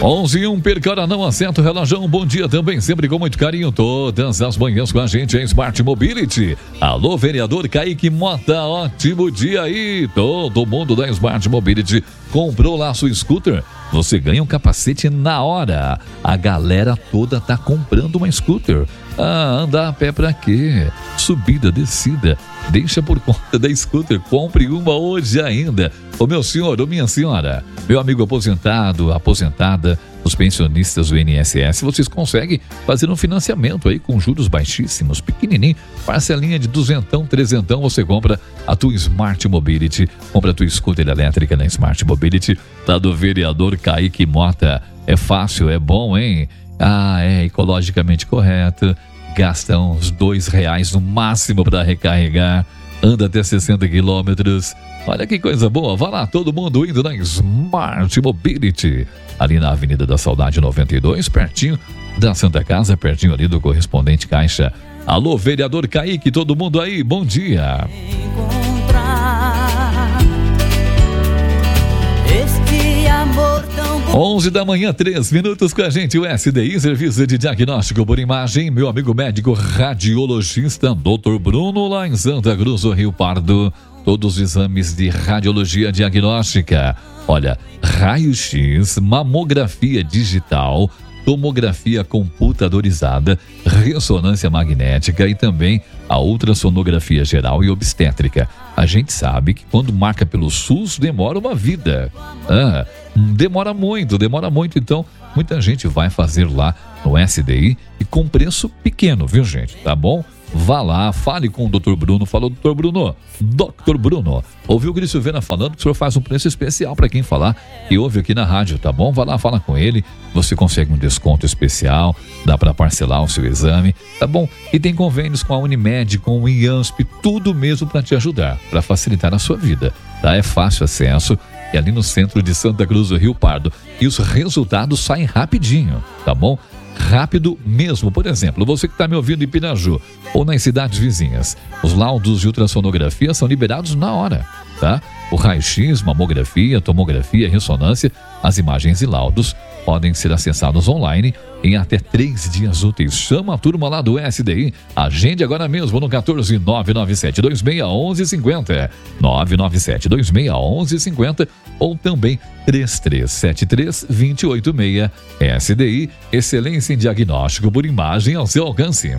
11:01, perca hora, não acerta o relógio. Bom dia também, sempre com muito carinho, todas as manhãs com a gente em Smart Mobility. Alô, vereador Kaique Mota, ótimo dia aí. Todo mundo da Smart Mobility comprou lá sua scooter, você ganha um capacete na hora. A galera toda tá comprando uma scooter. Andar a pé pra quê? Subida, descida, deixa por conta da scooter. Compre uma hoje ainda. Ô meu senhor, ô minha senhora, meu amigo aposentado, aposentada, os pensionistas do INSS, vocês conseguem fazer um financiamento aí com juros baixíssimos, pequenininho, parcelinha de 200, 300, você compra a tua Smart Mobility, compra a tua scooter elétrica na Smart Mobility, lá do vereador Kaique Mota. É fácil, é bom, hein? É ecologicamente correto, gasta uns R$2 no máximo para recarregar, anda até 60 quilômetros. Olha que coisa boa, vai lá, todo mundo indo na Smart Mobility, ali na Avenida da Saudade 92, pertinho da Santa Casa, pertinho ali do correspondente Caixa. Alô, vereador Kaique, todo mundo aí, bom dia. 11 da manhã, 3 minutos com a gente, o SDI, Serviço de Diagnóstico por Imagem, meu amigo médico radiologista, Dr. Bruno, lá em Santa Cruz do Rio Pardo. Todos os exames de radiologia diagnóstica. Olha, raio-x, mamografia digital, tomografia computadorizada, ressonância magnética e também a ultrassonografia geral e obstétrica. A gente sabe que quando marca pelo SUS demora uma vida. Demora muito, então muita gente vai fazer lá no SDI e com preço pequeno, viu gente? Tá bom? Vá lá, fale com o Dr. Bruno. Falou, Dr. Bruno, ouviu o Gris Silveira falando que o senhor faz um preço especial para quem falar e ouve aqui na rádio, tá bom? Vá lá, fala com ele, você consegue um desconto especial, dá para parcelar o seu exame, tá bom? E tem convênios com a Unimed, com o IANSP, tudo mesmo para te ajudar, para facilitar a sua vida, tá? É fácil acesso, é ali no centro de Santa Cruz do Rio Pardo e os resultados saem rapidinho, tá bom? Rápido mesmo. Por exemplo, você que está me ouvindo em Piraju ou nas cidades vizinhas, os laudos de ultrassonografia são liberados na hora, tá? O raio-x, mamografia, tomografia, ressonância, as imagens e laudos podem ser acessados online em até 3 dias úteis. Chama a turma lá do SDI. Agende agora mesmo no 14 997 26 1150, 997 26 1150 ou também 3373 286. SDI, excelência em diagnóstico por imagem ao seu alcance.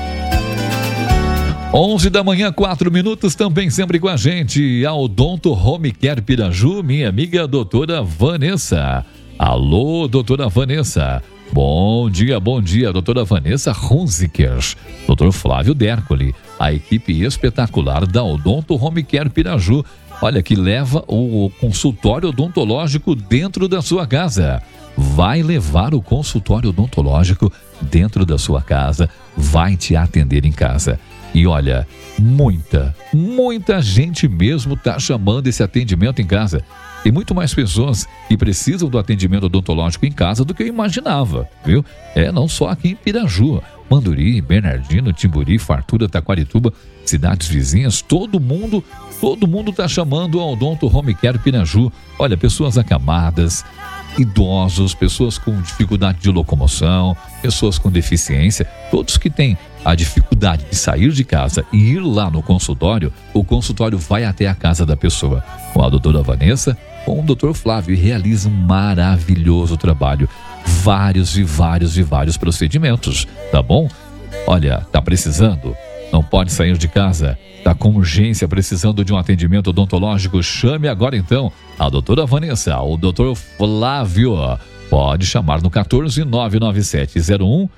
11 da manhã, 4 minutos, também sempre com a gente, a Odonto Home Care Piraju, minha amiga doutora Vanessa. Alô, doutora Vanessa. Bom dia, doutora Vanessa Hunziker, doutor Flávio Dercoli, a equipe espetacular da Odonto Home Care Piraju. Olha, que leva o consultório odontológico dentro da sua casa. Vai levar o consultório odontológico dentro da sua casa, vai te atender em casa. E olha, muita gente mesmo está chamando esse atendimento em casa. Tem muito mais pessoas que precisam do atendimento odontológico em casa do que eu imaginava, viu? Não só aqui em Piraju, Manduri, Bernardino, Timburi, Fartura, Taquarituba, cidades vizinhas, todo mundo está chamando a Odonto Home Care Piraju. Olha, pessoas acamadas, idosos, pessoas com dificuldade de locomoção, pessoas com deficiência, todos que têm a dificuldade de sair de casa e ir lá no consultório, o consultório vai até a casa da pessoa. Com a doutora Vanessa, com o doutor Flávio, e realiza um maravilhoso trabalho. Vários procedimentos, tá bom? Olha, tá precisando? Não pode sair de casa? Tá com urgência, precisando de um atendimento odontológico? Chame agora então a doutora Vanessa, o doutor Flávio. Pode chamar no 14 99701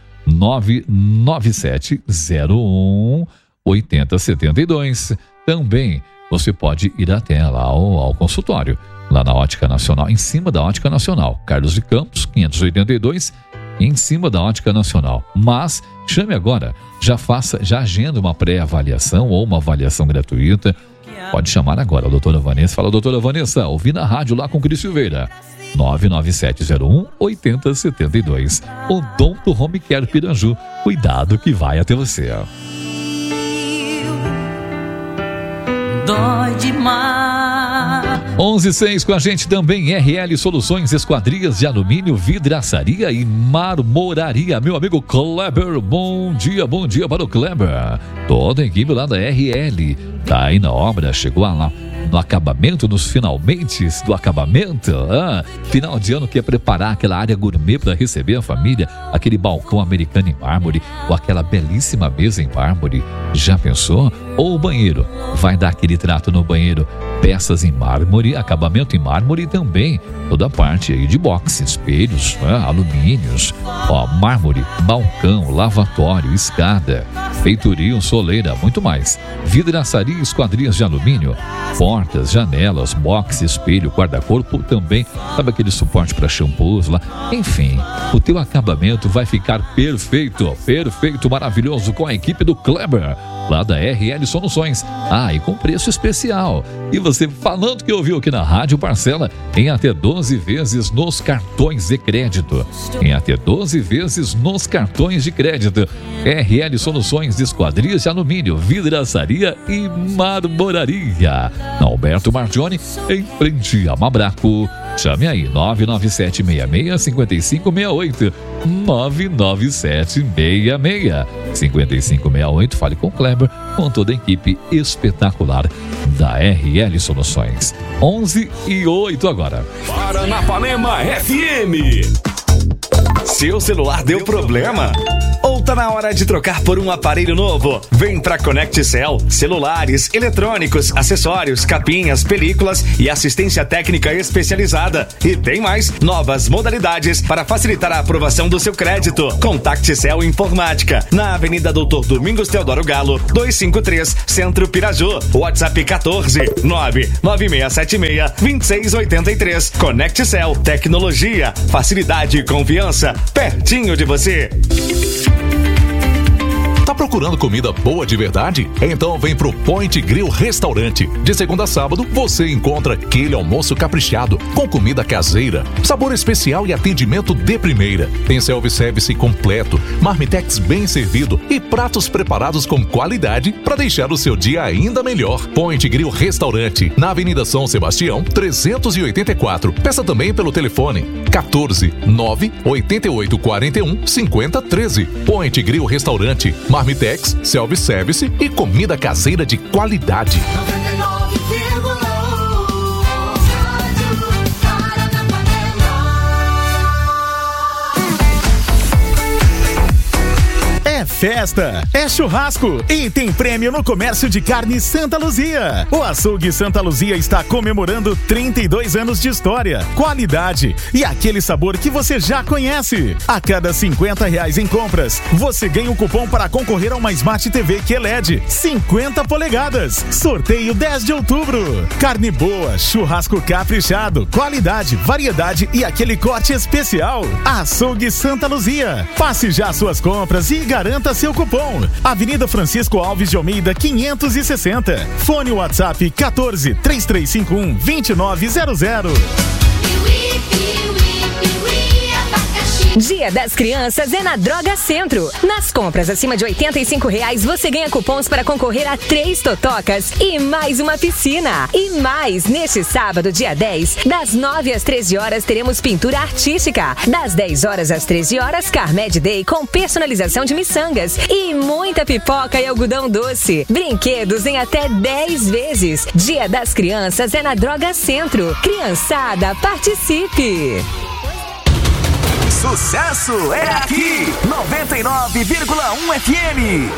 99701 8072. Também você pode ir até lá ao consultório, lá na Ótica Nacional, em cima da Ótica Nacional, Carlos de Campos, 582, em cima da Ótica Nacional. Mas chame agora, já agenda uma pré-avaliação ou uma avaliação gratuita. Pode chamar agora a doutora Vanessa. Fala, doutora Vanessa, ouvi na rádio lá com o Cris Silveira. 99701 8072. Odonto Home Care Piraju. Cuidado que vai até você. Dói demais. 11:06 com a gente também, RL Soluções, esquadrias de alumínio, vidraçaria e marmoraria. Meu amigo Kleber, bom dia para o Kleber. Toda a equipe lá da RL tá aí na obra, chegou lá no acabamento, nos finalmente do acabamento. Final de ano quer preparar aquela área gourmet para receber a família, aquele balcão americano em mármore ou aquela belíssima mesa em mármore. Já pensou? Ou o banheiro, vai dar aquele trato no banheiro, peças em mármore, acabamento em mármore e também toda a parte aí de boxe, espelhos, alumínios, mármore, balcão, lavatório, escada, feitoria, soleira, muito mais. Vidraçaria e esquadrias de alumínio, portas, janelas, boxe, espelho, guarda-corpo também, sabe aquele suporte para shampoos lá? Enfim, o teu acabamento vai ficar perfeito, maravilhoso com a equipe do Kleber, lá da RL Soluções. E com preço especial. E você falando que ouviu aqui na rádio, parcela em até 12 vezes nos cartões de crédito. Em até 12 vezes nos cartões de crédito. RL Soluções, esquadrias de alumínio, vidraçaria e marmoraria. Na Alberto Margione, em frente a Mabraco. Chame aí, 99766-5568. 99766-5568. Fale com o Kleber, com toda a equipe espetacular da RL Soluções. 11:08 agora. Paranapanema FM. Seu celular deu problema? Ou tá na hora de trocar por um aparelho novo? Vem pra ConnectCell. Celulares, eletrônicos, acessórios, capinhas, películas e assistência técnica especializada. E tem mais, novas modalidades para facilitar a aprovação do seu crédito. ConnectCell Informática, na Avenida Doutor Domingos Teodoro Galo, 253, Centro Piraju. WhatsApp 14-99676-2683. ConnectCell, tecnologia, facilidade e confiança, pertinho de você. Tá procurando comida boa de verdade? Então vem pro Point Grill Restaurante. De segunda a sábado, você encontra aquele almoço caprichado, com comida caseira, sabor especial e atendimento de primeira. Tem self-service completo, marmitex bem servido e pratos preparados com qualidade para deixar o seu dia ainda melhor. Point Grill Restaurante, na Avenida São Sebastião, 384. Peça também pelo telefone 14-98841-5013. Point Grill Restaurante, marmitex, self-service e comida caseira de qualidade. É festa, é churrasco e tem prêmio no comércio de carne Santa Luzia. O Açougue Santa Luzia está comemorando 32 anos de história, qualidade e aquele sabor que você já conhece. A cada R$50 em compras, você ganha um cupom para concorrer a uma Smart TV QLED 50 polegadas. Sorteio 10 de outubro. Carne boa, churrasco caprichado, qualidade, variedade e aquele corte especial. Açougue Santa Luzia. Faça já suas compras e garanta seu cupom. Avenida Francisco Alves de Almeida, 560. Fone WhatsApp 14-3351-2900. Dia das Crianças é na Droga Centro. Nas compras acima de R$85, você ganha cupons para concorrer a 3 totocas e mais uma piscina. E mais, neste sábado, dia 10, das 9 às 13 horas, teremos pintura artística. Das 10 horas às 13 horas, Carmed Day com personalização de miçangas. E muita pipoca e algodão doce. Brinquedos em até 10 vezes. Dia das Crianças é na Droga Centro. Criançada, participe! Sucesso é aqui, 99,1 FM.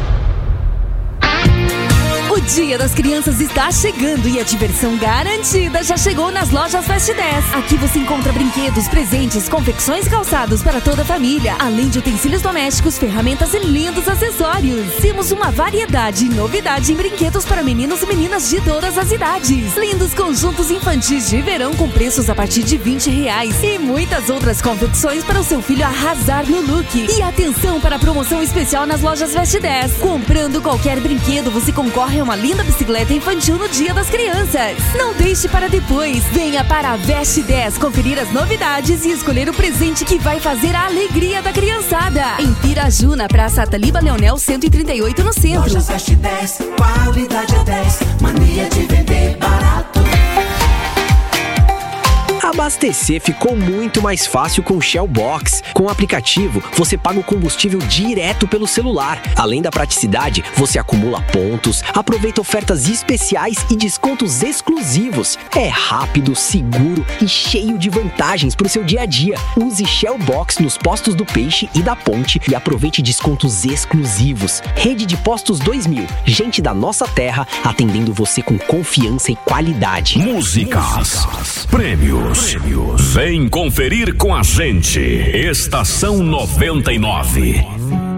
O Dia das Crianças está chegando e a diversão garantida já chegou nas lojas Fast 10. Aqui você encontra brinquedos, presentes, confecções e calçados para toda a família, além de utensílios domésticos, ferramentas e lindos acessórios. Temos uma variedade e novidade em brinquedos para meninos e meninas de todas as idades. Lindos conjuntos infantis de verão com preços a partir de R$20 e muitas outras confecções para o seu filho arrasar no look. E atenção para a promoção especial nas lojas Fast 10. Comprando qualquer brinquedo, você concorre a uma linda bicicleta infantil no Dia das Crianças. Não deixe para depois. Venha para a Veste 10 conferir as novidades e escolher o presente que vai fazer a alegria da criançada. Em Piraju, na Praça Taliba Leonel 138, no centro. Lojas Veste 10, qualidade é 10, mania de vender barato. Abastecer ficou muito mais fácil com o Shell Box. Com o aplicativo, você paga o combustível direto pelo celular. Além da praticidade, você acumula pontos, aproveita ofertas especiais e descontos exclusivos. É rápido, seguro e cheio de vantagens para o seu dia a dia. Use Shell Box nos postos do Peixe e da Ponte e aproveite descontos exclusivos. Rede de Postos 2000. Gente da nossa terra atendendo você com confiança e qualidade. Músicas, prêmios. Vem conferir com a gente. Estação 99.